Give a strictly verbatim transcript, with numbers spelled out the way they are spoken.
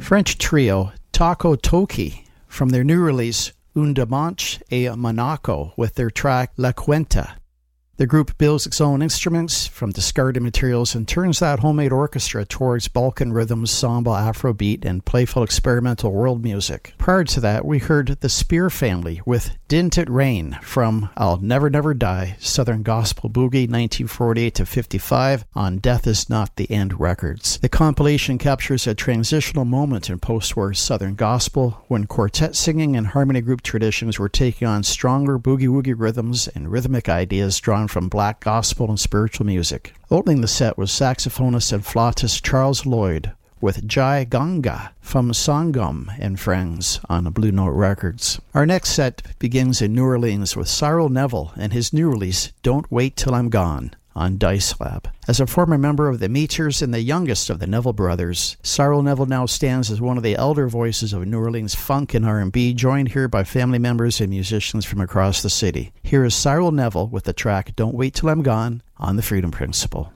French trio Taco Toki from their new release Un Dimanche a Monaco with their track La Cuenta. The group builds its own instruments from discarded materials and turns that homemade orchestra towards Balkan rhythms, samba, Afrobeat, and playful experimental world music. Prior to that, we heard the Spear Family with Didn't It Rain from I'll Never Never Die, Southern Gospel Boogie, nineteen forty-eight to fifty-five, on Death Is Not the End Records. The compilation captures a transitional moment in post-war Southern gospel when quartet singing and harmony group traditions were taking on stronger boogie-woogie rhythms and rhythmic ideas drawn from black gospel and spiritual music. Opening the set was saxophonist and flautist Charles Lloyd with Jai Ganga from Sangam and Friends on Blue Note Records. Our next set begins in New Orleans with Cyril Neville and his new release Don't Wait Till I'm Gone on Dice Lab. As a former member of the Meters and the youngest of the Neville brothers, Cyril Neville now stands as one of the elder voices of New Orleans funk and R and B, joined here by family members and musicians from across the city. Here is Cyril Neville with the track Don't Wait Till I'm Gone on the Freedom Principle.